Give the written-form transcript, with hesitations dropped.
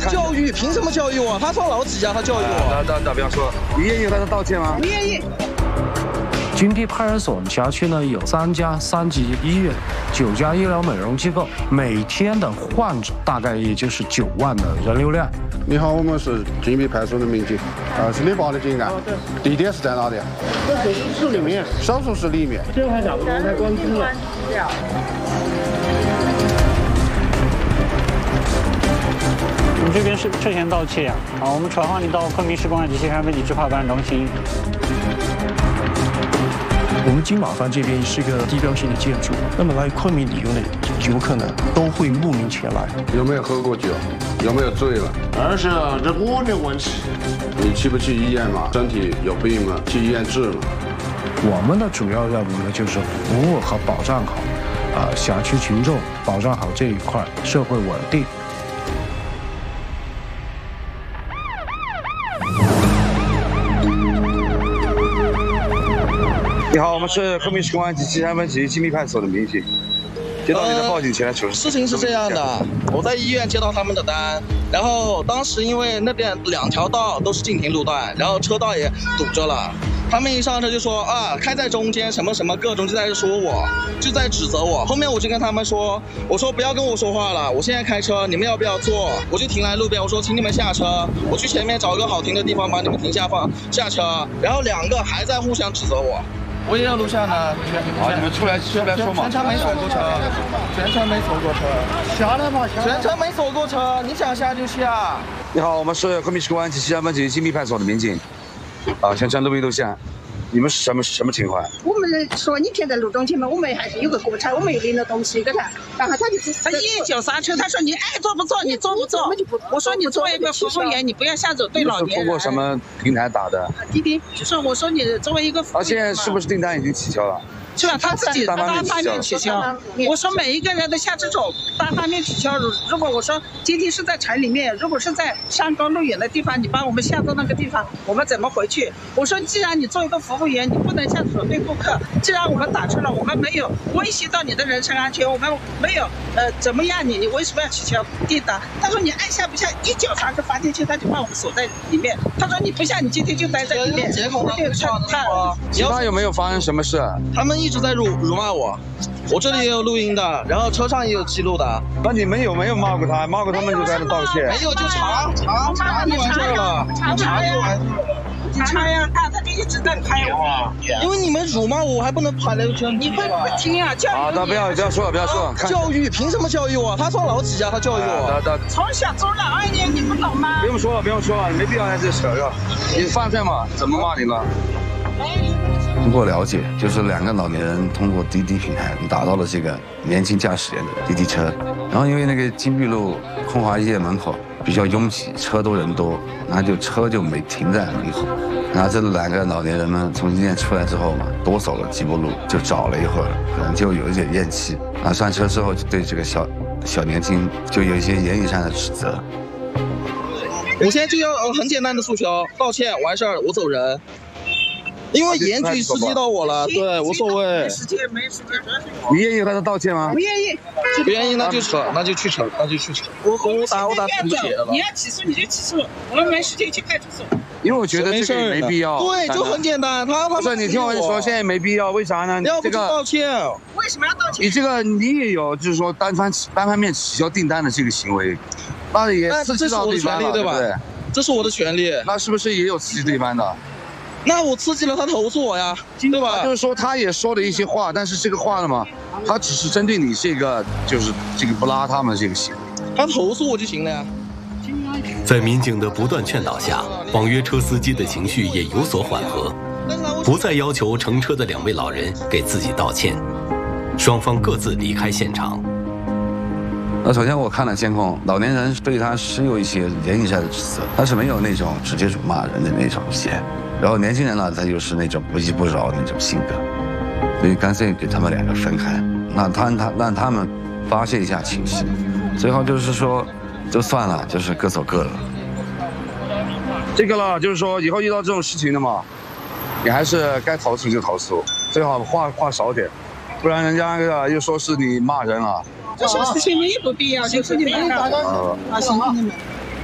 教育凭什么教育我？他上老几家，他教育我。 那不要说，你愿意和他道歉吗？ 不愿意。 金碧派出所辖区呢有3家3级医院，9家医疗美容机构，每天的患者大概也就是9万的人流量。 你好，我们是金碧派出所的民警，是你报的警案。地点是在哪里？ 在手术室里面。 手术室里面。 这还找不到，才关机了。我们这边是涉嫌盗窃呀！我们传唤你到昆明市公安局西山分局执法办案中心。 我们金马坊这边是个地标性的建筑，那么来昆明旅游的游客呢，都会慕名前来。 有没有喝过酒？有没有醉了？ 而是这我的问题。 你去不去医院嘛？身体有病吗？去医院治嘛？ 我们的主要任务呢，就是服务和保障好辖区群众，保障好这一块社会稳定。 你好，我们是昆明市公安局西山分局金碧派出所的民警，接到你的报警前来求助。 事情是这样的，我在医院接到他们的单，然后当时因为那边2条道都是禁停路段，然后车道也堵着了。他们一上车就说开在中间什么什么各种就在说我，就在指责我。后面我就跟他们说，我说不要跟我说话了，我现在开车，你们要不要坐？我就停在路边，我说请你们下车，我去前面找一个好停的地方把你们停下下车。然后2个还在互相指责我。我也要录像呢。 好，你们出来说嘛。 全程没锁过车，全程没锁过车。 下来嘛，下来。 全程没锁过车，你想下就下。 你好，我们是昆明市公安局西山分局金碧派出所的民警。全程录音录像。你们是什么情况？ 我们说你停在路中间嘛，我们还是有个过程，我们又领了东西给他，然后他一脚刹车，他说你爱坐不坐，你坐不坐？我说你作为一个服务员，你不要下走对老年人。 通过什么平台打的？ 滴滴。 就是我说你作为一个服务员。 现在是不是订单已经取消了？ 是吧？他自己单方面取消。我说每一个人都下这种单方面取消。如果我说今天是在城里面，如果是在山高路远的地方，你帮我们下到那个地方，我们怎么回去？我说既然你作为一个服务员，你不能下手对顾客。既然我们打车了，我们没有威胁到你的人身安全，我们没有怎么样你为什么要取消订单？他说你按下不下，一脚刹车发进去，他就把我们锁在里面。他说你不下，你今天就待在里面。 他有没有发生什么事？ 他们一直在辱骂我，我这里也有录音的，然后车上也有记录的。 那你们有没有骂过他？骂过他们就在这道歉。 没有，就查就完事了。查就完事了。 查呀，他就一直在拍我。 因为你们辱骂我，还不能跑来这。 你不听啊？教育。 好的，不要说了，不要说了。 教育凭什么教育我？他上老几家，他教育我。 从小走了2年，你不懂吗？ 不用说了，没必要在这扯了。你犯罪嘛？怎么骂你了？通过了解，就是2个老年人通过滴滴平台打到了这个年轻驾驶员的滴滴车，然后因为那个金碧路空华医院门口比较拥挤，车多人多，然后车就没停在门口，然后这2个老年人们从医院出来之后嘛，多走了几步路，就找了一会儿，可能就有一点厌气，然后上车之后就对这个小年轻就有一些言语上的指责。 我现在就要很简单的诉求，道歉完事儿，我走人。因为严局刺激到我了，对，无所谓。 你愿意和他道歉吗？ 不愿意。 不愿意那就扯，那就去扯。我打停写了。 你要起诉你就起诉，我们没时间去派出所。 因为我觉得这个没必要。 对，就很简单。 不是你听我说，现在没必要，为啥呢？ 要不就道歉。 为什么要道歉？ 你这个你也有，就是说单方面取消订单的这个行为，那也刺激到对方了，对不对？ 这是我的权利。 那是不是也有刺激对方的？ 那我刺激了他投诉我呀，对吧？ 就是说他也说了一些话，但是这个话呢嘛，他只是针对你这个就是这个不拉他们的这个行为， 他投诉我就行了呀。 在民警的不断劝导下，网约车司机的情绪也有所缓和，不再要求乘车的2位老人给自己道歉，双方各自离开现场。 首先我看了监控，老年人对他是有一些言语上的指责，但是没有那种直接辱骂人的那种线。然后年轻人呢，他就是那种不依不饶的那种性格，所以干脆给他们2个分开，让他们发泄一下情绪。最后就是说，就算了，就是各走各的。这个了，就是说以后遇到这种事情的嘛，你还是该投诉就投诉，最好话少点，不然人家又说是你骂人了。 这种事情没有不必要，就是你们行，你们。